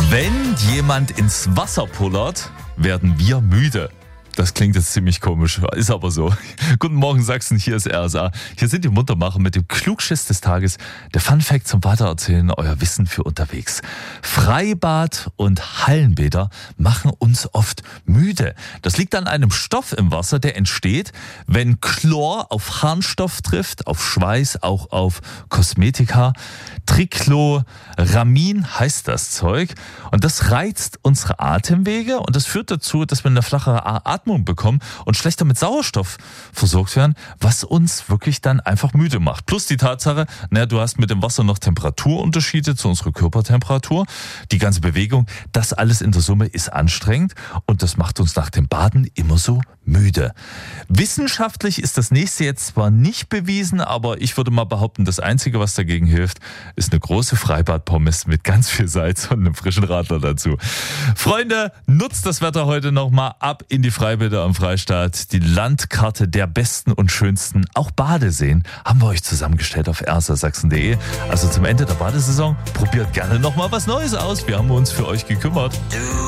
Wenn jemand ins Wasser pullert, werden wir müde. Das klingt jetzt ziemlich komisch, ist aber so. Guten Morgen Sachsen, hier ist RSA. Hier sind die Muntermacher mit dem Klugschiss des Tages. Der Funfact zum Weitererzählen, euer Wissen für unterwegs. Freibad und Hallenbäder machen uns oft müde. Das liegt an einem Stoff im Wasser, der entsteht, wenn Chlor auf Harnstoff trifft, auf Schweiß, auch auf Kosmetika. Trichloramin heißt das Zeug. Und das reizt unsere Atemwege und das führt dazu, dass wir eine flachere Atmung bekommen und schlechter mit Sauerstoff versorgt werden, was uns wirklich dann einfach müde macht. Plus die Tatsache, du hast mit dem Wasser noch Temperaturunterschiede zu unserer Körpertemperatur. Die ganze Bewegung, das alles in der Summe ist anstrengend und das macht uns nach dem Baden immer so müde. Wissenschaftlich ist das nächste jetzt zwar nicht bewiesen, aber ich würde mal behaupten, das Einzige, was dagegen hilft, ist eine große Freibad-Pommes mit ganz viel Salz und einem frischen Radler dazu. Freunde, nutzt das Wetter heute nochmal ab in die Freibäder am Freistaat. Die Landkarte der besten und schönsten, auch Badeseen, haben wir euch zusammengestellt auf rsasachsen.de. Also zum Ende der Badesaison, probiert gerne nochmal was Neues aus. Wir haben uns für euch gekümmert.